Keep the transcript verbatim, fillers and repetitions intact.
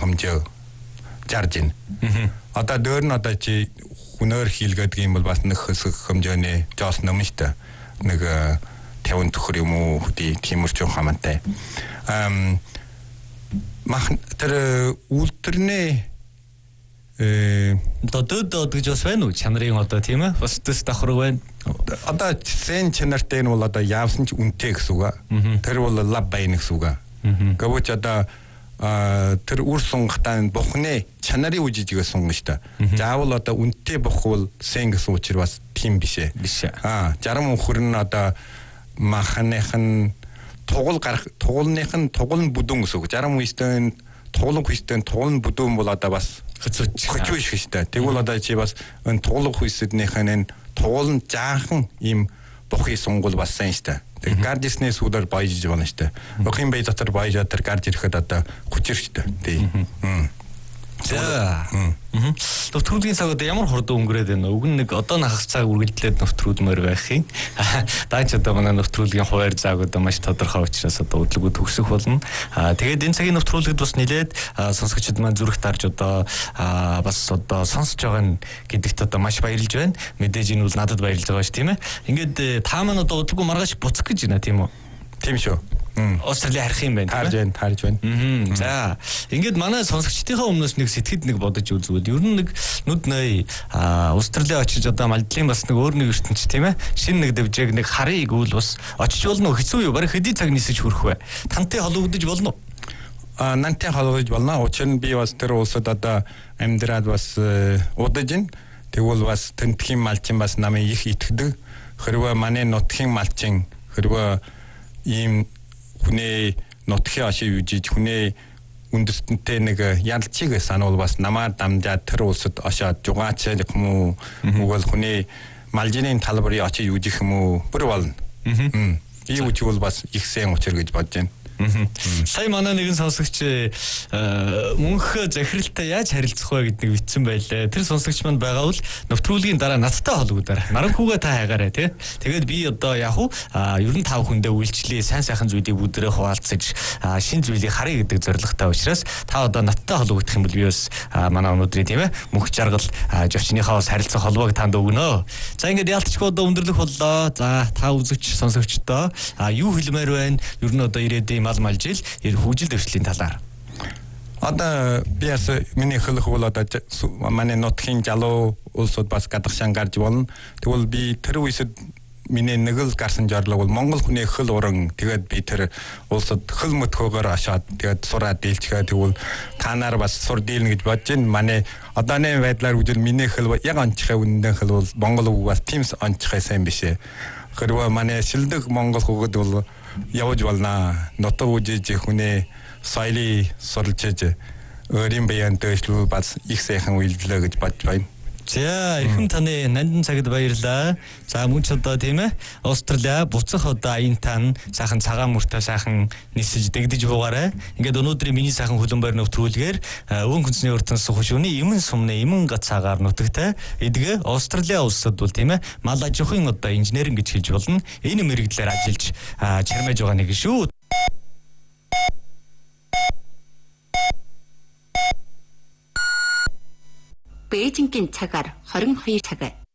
хэмжээ зарж байна. Одоо дөр нь одоо чи хүнээр хийлгээд юм бол бас нэг хэсэг хэмжээний жоос нэмэн штэ. Нэг таван төхөр юм уу хөдий тиймэрчүү хамаатай. Ам мах тэр үлдэрнэ э дод дод гэж бас байна уу? Чанарын одоо тийм ээ? Бас дэс давхраг байна. Одоо сэн чанартай нь бол одоо яавсан ч үнэтэй гэсэн үг. Тэр бол лав байна гэсэн үг. Гэвч одоо тэр үр сунгахтаа бухны чанарын үжижгээ сунгана шүү дээ. Заавал одоо үнэтэй бухвал сэн гэсэн учраас бас тийм биш ээ. Биш. Аа, зарим өхөр нь одоо махных нь тугал гарах, тугалных нь тугал нь бүдүүн гэсэн үг. Зарим үстэй тугал хүстэй тугал нь бүдүүн бол одоо бас хөцөж хөцөж шүү дээ. Тэгвэл одоо чи бас энэ тугал хүсэднийх нь тугал нь жаахан ийм бухи сунгал бас сайн шүү дээ. Тэр гардисны сүдэр баяж байна шүү дээ. Охин бай дотор баяж тэр гард ирэхэд одоо хүчээр шүү дээ. Тий. За. Нөтрүүдийн цаг одоо ямар хурдан өнгөрөөд байна вэ? Уг нь нэг одоо нахас цаг үргэлжлээд нөтрүүдмөр байх юм. Даач одоо манай нөтрүүдийн хуваар зааг одоо маш тодорхой учраас одоо өдлөгөө төгсөх болно. Аа тэгээд энэ цагийн нөтрүүлэгд бас нэлээд сонсогчид маань зүрх тарж одоо бас одоо сонсож байгаа нь гэдэгт одоо маш баярлж байна. Мэдээж энэ бол надад баярлж байгаа ш тийм ээ. Ингээд та маань одоо өдлөгөө маргааш буцах гэж байна тийм үү? Тийм шүү. Австрали харих юм байна. Тарж байна, тарж байна. За, ингээд манай сонсогчдийнхаа өмнөөс нэг сэтгэд нэг бодож үзвэл ер нь нэг нүд ной Австрали очиж одоо малдлын бас нэг өөр нэг ертөнц тийм ээ. Шинэ нэг дэвжээг нэг харъя гэвэл бас очиж болно уу? Хэцүү юу? Бараг хэдий цаг нисэж хүрэх вэ? Тантай холбогдож болно уу? А нантай холбогдож болно. Учир нь би бас тэр улсад одоо амьдраад бас удаж байна. Тэгвэл бас тентхийн малчин бас намайг их итгэдэг. Хэрвээ манай нутгийн малчин хэрвээ ийм хүнээ нутгийн ашиг южиж хүнээ үндэстэнтэй нэг ялцыг сануул бас намаа дамжаад тэр улсад очоод жугаач юм уу үгэл хүнээ малжины талбарын очиж южих юм уу бүр болно. И үжигвэл бас их сэн учир гэж бодож байна. Сая манай нэгэн сонсогч мөнх захиралтай яаж харилцах вэ гэдгийг бичсэн байлаа. Тэр сонсогч маань байгаа бол нөтрүүлгийн дараа надтай холбогдоорой. Наранхуугаа та хайгаарай тий. Тэгээд би одоо яг уу ер нь тав хүндээ үйлчлээ сайн сайхан зүйлийг бүгдээрээ хуваалцаж шин зүйлийг харъя гэдэг зорилготой учраас та одоо надтай холбогдох юм бол би бас манай өнөөдрийн тийм ээ мөнх жаргал жовчныхаа бас харилцах холбоог танд өгнө. За ингээд яалтчгүй одоо өндөрлөх боллоо. За та үзэгч сонсогчдоо юу хэлмээр байна? Ер нь одоо ирээдүйн мал малжил хөгжил дэвшлийн талаар. Одоо би бас миний хэлэх бол одоо манай нутгийн залуу улсууд бас гадагшаан гарч болно. Тэгвэл би тэр үеэд миний нэг л гарсан жарлаг бол Монгол хүний хэл уран тэгээд би тэр улсад хэл мөтгөөр ашаад тэгээд сураад дийлчгээ тэгвэл та нар бас сур дийлнэ гэж бодож байна. Манай одооны байдлаар үжил миний хэл яг онцгой үнэндээ хэл бол монгол үг бас тийм онцгой сайн биш ээ. Хэрвээ манай шилдэг монгол хүүхэд бол явж болно. Нутаг үжиж хүнээ соёлыг суралцж өөрийн баян дэвшлүү бас их сайхан үйлдэлээ гэж бодж байна. За, эрхэм таны нандин цагт баярлалаа. За, мөн ч одоо тийм ээ Австрали буцах одоо аян тань сайхан цагаан мөртөө сайхан нисэж дэгдэж буугаарай. Ингээд өнөөдрийн миний сайхан хөлбөмбөр нөтрүүлгээр өвөн хүнсний ертөнц хушууны имэн сумны имэн гацаагаар нутагтай эдгээ Австрали улсад бол тийм ээ мал аж ахуйн одоо инженеринг гэж хэлж болно. Энэ мэрэгдлэр ажиллаж чармааж байгаа нэг шүү. Бээжингийн цагаар хорин хоёр цаг.